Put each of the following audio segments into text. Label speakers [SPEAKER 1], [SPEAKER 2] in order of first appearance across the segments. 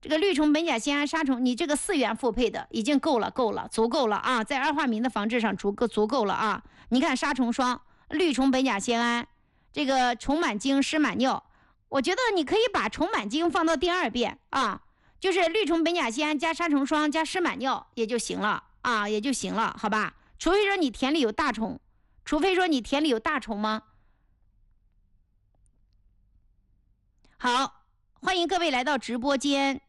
[SPEAKER 1] 这个绿虫苯甲酰胺杀虫，你这个4元复配的已经够了，足够了啊，在二化醚的防治上足够了啊。你看杀虫霜、绿虫苯甲酰胺、这个虫螨精、湿螨尿，我觉得你可以把虫螨精放到第2遍啊，就是绿虫苯甲酰胺加杀虫霜加湿螨尿也就行了啊，也就行了，好吧？除非说你田里有大虫，吗？好，欢迎各位来到直播间。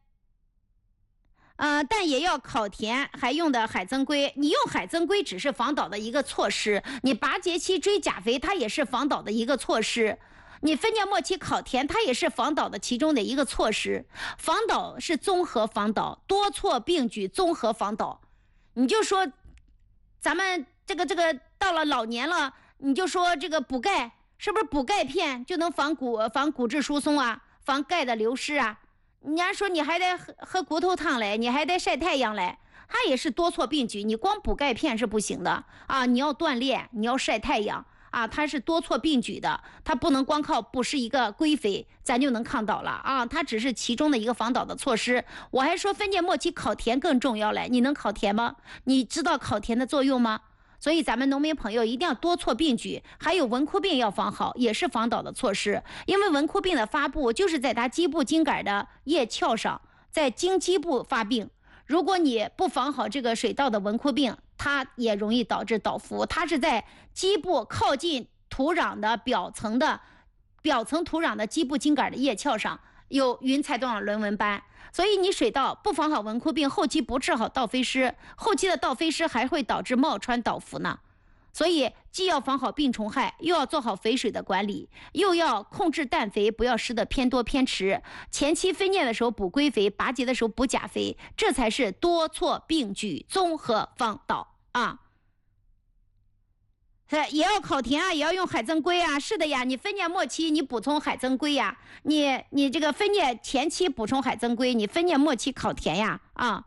[SPEAKER 1] 但也要烤田，还用的海增硅。你用海增硅只是防倒的一个措施，你拔节期追钾肥，它也是防倒的一个措施。你分解末期烤田，它也是防倒的其中的一个措施。防倒是综合防倒，多措并举，综合防倒。你就说，咱们这个到了老年了，你就说这个补钙，是不是补钙片就能防骨质疏松啊，防钙的流失啊？人家说你还得喝骨头汤来，你还得晒太阳来，它也是多措并举。你光补钙片是不行的啊，你要锻炼，你要晒太阳啊，它是多措并举的，它不能光靠补是一个硅肥咱就能抗倒了啊，它只是其中的一个防倒的措施。我还说分解末期烤田更重要嘞，你能烤田吗？你知道烤田的作用吗？所以咱们农民朋友一定要多措并举，还有蚊枯病要防好，也是防倒的措施。因为蚊枯病的发布就是在它基部茎秆的叶鞘上，在茎基部发病。如果你不防好这个水稻的蚊枯病，它也容易导致倒伏。它是在基部靠近土壤的表层土壤的基部茎秆的叶鞘上有云彩状轮纹斑。所以你水稻不防好蚊枯病，后期不治好稻飞虱，后期的稻飞虱还会导致冒穿倒伏呢。所以既要防好病虫害，又要做好肥水的管理，又要控制氮肥，不要施得偏多偏迟。前期分解的时候补硅肥，拔节的时候补钾肥，这才是多措并举，综合防倒啊。也要烤田啊，也要用海增硅啊。是的呀，你分解末期你补充海增硅呀，你这个分解前期补充海增硅，你分解末期烤田呀啊。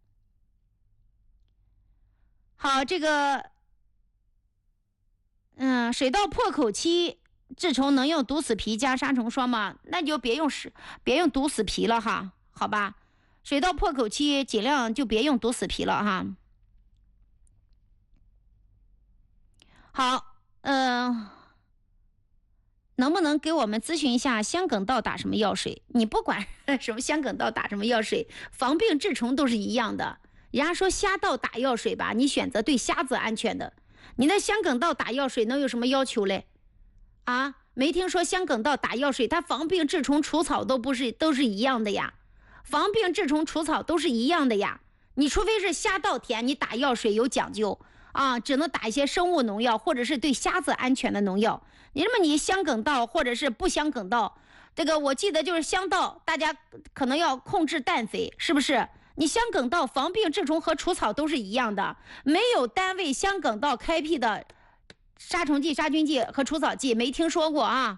[SPEAKER 1] 好，这个水稻破口期治虫能用毒死皮加杀虫霜吗？那就别用毒死皮了哈，好吧？水稻破口期尽量就别用毒死皮了哈。好，能不能给我们咨询一下香梗道打什么药水？你不管什么香梗道打什么药水，防病治虫都是一样的。人家说虾道打药水吧，你选择对虾子安全的。你那香梗道打药水能有什么要求嘞？啊，没听说香梗道打药水，它防病治虫除草都是一样的呀。防病治虫除草都是一样的呀。你除非是虾稻田，你打药水有讲究。只能打一些生物农药，或者是对虾子安全的农药。你香梗道或者是不香梗道，这个我记得就是香稻，大家可能要控制氮肥，是不是？你香梗道防病治虫和除草都是一样的，没有单位香梗道开辟的杀虫剂、杀菌剂和除草剂，没听说过啊。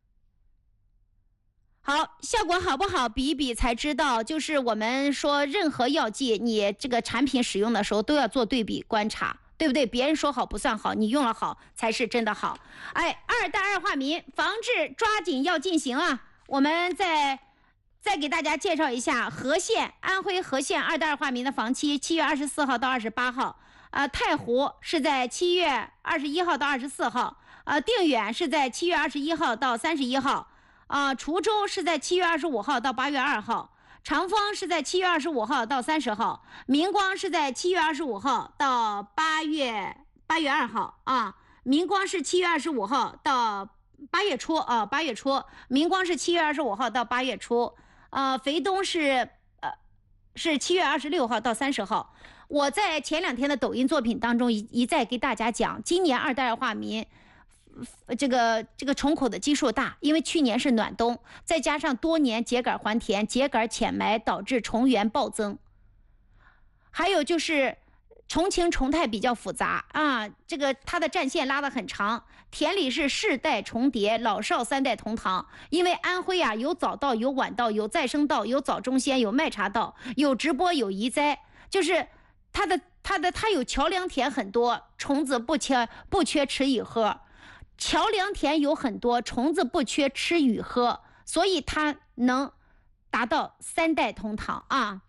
[SPEAKER 1] 好，效果好不好比一比才知道。就是我们说任何药剂，你这个产品使用的时候都要做对比观察。对不对？别人说好不算好，你用了好才是真的好。二代二化醚防治抓紧要进行啊！我们再给大家介绍一下和县，安徽和县2代2化醚的防期，7月24号到28号。太湖是在7月21号到24号。定远是在7月21号到31号。滁州是在7月25号到8月2号。长丰是在7月25号到30号，明光是在7月25号到8月2号啊。明光是7月25号到8月初啊，8月初。明光是7月25号到8月初。肥东是7月26号到30号。我在前2天的抖音作品当中一再给大家讲，今年2代2化醚这个虫口的基数大，因为去年是暖冬，再加上多年秸秆还田、秸秆浅埋，导致虫源暴增。还有就是虫情虫态比较复杂啊，这个它的战线拉得很长，田里是世代重叠，老少3代同堂。因为安徽有早稻、有晚稻、有再生稻、有早中先、有麦茬稻、有直播、有移栽，就是它有桥梁田很多，虫子不缺吃与喝。桥梁田有很多虫子不缺吃与喝，所以它能达到3代同堂啊。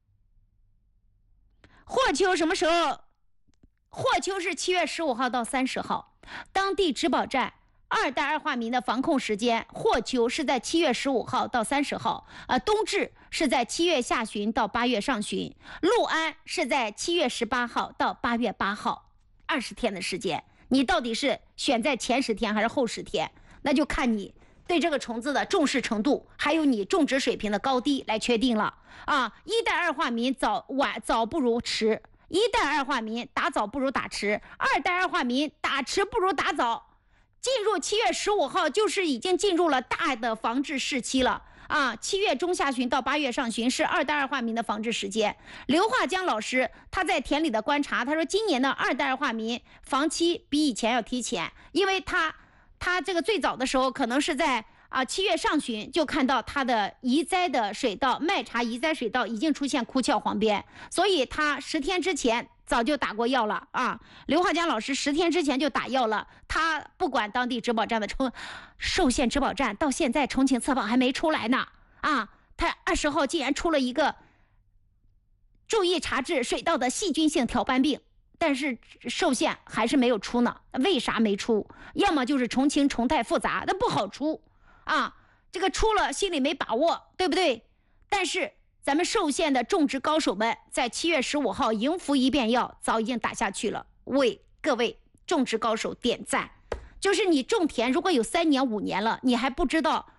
[SPEAKER 1] 霍秋什么时候？霍秋是7月15号到30号，当地植保站2代二化民的防控时间，霍秋是在7月15号到30号，冬至是在7月下旬到8月上旬，陆安是在7月18号到8月8号，20天的时间。你到底是选在前10天还是后10天？那就看你对这个虫子的重视程度，还有你种植水平的高低来确定了啊。1代二化民早不如迟，1代二化民打早不如打迟，2代二化民打迟不如打早。进入7月15号就是已经进入了大的防治时期了啊！7月中下旬到8月上旬是2代二化民的防治时间。刘化江老师他在田里的观察，他说今年的2代二化民防期比以前要提前，因为他这个最早的时候可能是在7月上旬就看到它的移栽的水稻麦茬移栽水稻已经出现枯鞘黄边，所以他10天之前早就打过药了啊！刘化江老师10天之前就打药了，他不管当地植保站的寿县植保站到现在重庆测报还没出来呢啊！他20号竟然出了一个注意查治水稻的细菌性条斑病，但是寿县还是没有出呢，为啥没出？要么就是重庆虫太复杂，那不好出啊！这个出了心里没把握，对不对？但是咱们寿县的种植高手们在7月15号迎福一变药早已经打下去了，为各位种植高手点赞。就是你种田如果有3年5年了，你还不知道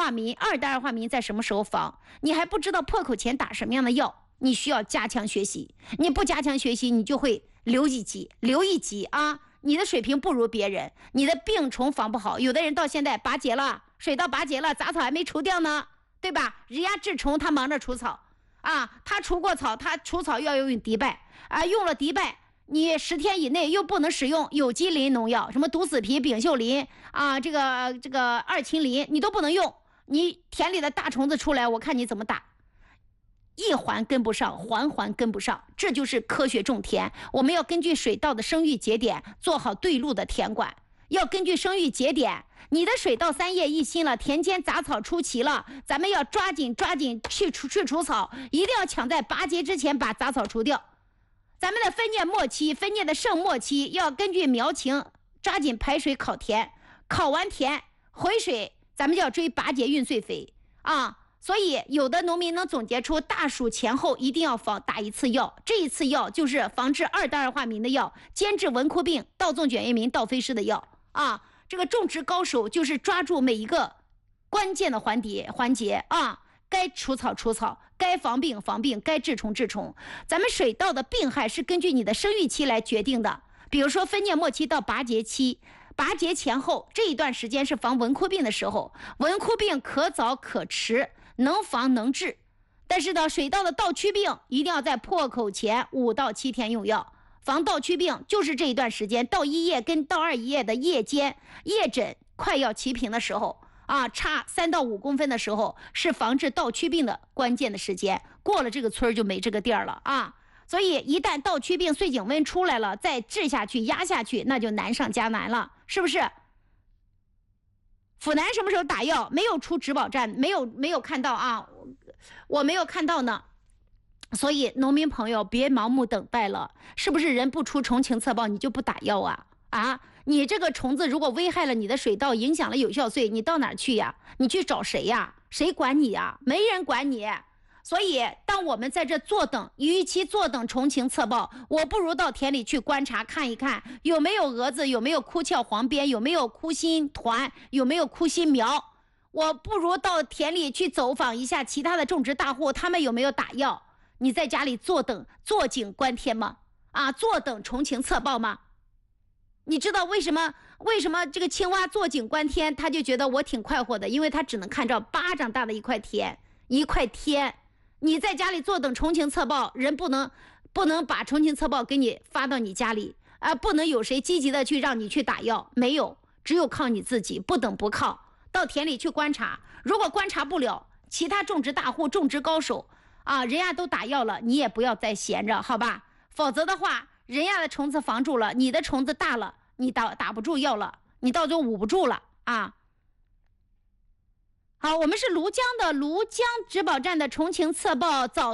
[SPEAKER 1] 2代二化民在什么时候防，你还不知道破口前打什么样的药，你需要加强学习。你不加强学习，你就会留一级啊！你的水平不如别人，你的病虫防不好，有的人到现在拔节了，水稻拔节了，杂草还没除掉呢，对吧？人家治虫他忙着除草啊，他除过草，他除草要用敌败啊，用了敌败，你10天以内又不能使用有机磷农药，什么毒死皮、丙秀林啊，这个二秦磷你都不能用，你田里的大虫子出来，我看你怎么打。一环跟不上，环跟不上，这就是科学种田。我们要根据水稻的生育节点做好对路的田管，要根据生育节点，你的水稻3叶一新了，田间杂草出齐了，咱们要抓紧去除草，一定要抢在拔节之前把杂草除掉。咱们的分蘖末期，分蘖的盛末期，要根据苗情抓紧排水烤田，烤完田回水，咱们就要追拔节运穗肥啊。所以有的农民能总结出大暑前后一定要打一次药，这一次药就是防治2代二化民的药，监治蚊枯病、稻纵卷叶民、稻飞虱的药啊。这个种植高手就是抓住每一个关键的环节啊，该除草除草，该防病防病，该治虫治虫。咱们水稻的病害是根据你的生育期来决定的，比如说分蘖末期到拔节期，拔节前后这一段时间是防蚊枯病的时候，蚊枯病可早可迟，能防能治。但是呢，水稻的稻曲病一定要在破口前5到7天用药。防稻曲病就是这一段时间，稻一叶跟稻二叶的叶尖、叶枕快要齐平的时候啊，差3到5公分的时候，是防治稻曲病的关键的时间。过了这个村就没这个地儿了啊！所以一旦稻曲病穗颈瘟出来了，再治下去、压下去，那就难上加难了，是不是？府南什么时候打药？没有出植保站，没有看到啊，我没有看到呢。所以农民朋友别盲目等待了，是不是人不出虫情测报你就不打药啊？啊，你这个虫子如果危害了你的水稻，影响了有效穗，你到哪儿去呀？你去找谁呀？谁管你呀？没人管你。所以当我们在这坐等，与其坐等虫情测报，我不如到田里去观察看一看，有没有蛾子，有没有枯鞘黄边，有没有枯心团，有没有枯心苗。我不如到田里去走访一下其他的种植大户，他们有没有打药。你在家里坐井观天吗？啊，坐等虫情测报吗？你知道为什么这个青蛙坐井观天，他就觉得我挺快活的，因为他只能看着巴掌大的一块天。你在家里坐等虫情测报，人不能把虫情测报给你发到你家里啊，不能有谁积极的去让你去打药，没有，只有靠你自己，不等不靠，到田里去观察。如果观察不了，其他种植大户、种植高手啊，人家都打药了，你也不要再闲着，好吧？否则的话，人家的虫子防住了，你的虫子大了，你打不住药了，你到最后捂不住了啊。 好，我们是庐江的庐江植保站的重庆测报早。